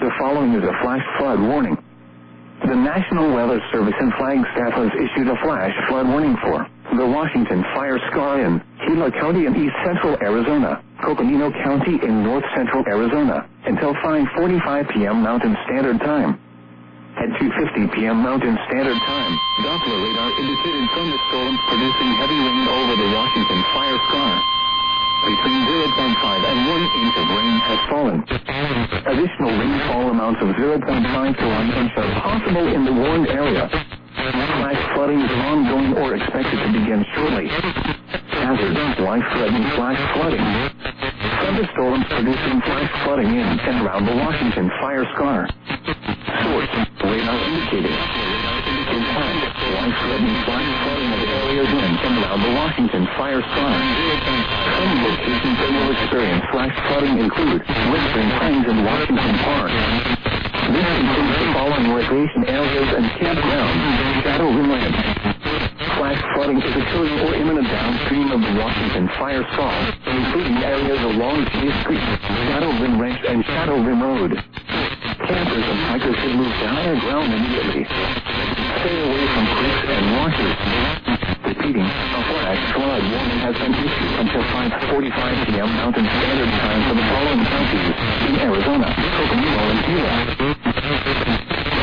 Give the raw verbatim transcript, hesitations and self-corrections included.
The following is a flash flood warning. The National Weather Service and Flagstaff has issued a flash flood warning for the Washington Fire Scar in Gila County in east central Arizona, Coconino County in north central Arizona, until five forty-five p.m. Mountain Standard Time. At two fifty p.m. Mountain Standard Time, Doppler radar indicated thunderstorms producing heavy rain over the Washington Fire Scar. Between zero point five and one inch of rain has fallen. Additional rainfall amounts of zero point five to one inch are possible in the warned area. Flash flooding is ongoing or expected to begin shortly. Hazard: life-threatening flash flooding. Thunderstorms producing flash flooding in and around the Washington Fire Scar. Source: radar indicated. Impact: life-threatening flash flooding of areas in and around the Washington Fire Scar. Some locations that will experience flash flooding include Western Pines and Washington Park. This includes the following recreation areas and campgrounds: Shadow Rim Ranch. Flash flooding is occurring or imminent downstream of the Washington Fire Scar, including areas along Chase Creek, Shadow Rim Ranch, and Shadow Rim Road. Campers and hikers should move to higher ground immediately. Stay away from creeks and washes. Repeating, a flash flood warning has been issued until five forty-five p.m. Mountain Standard Time for the following counties in Arizona, Coconino, and Gila.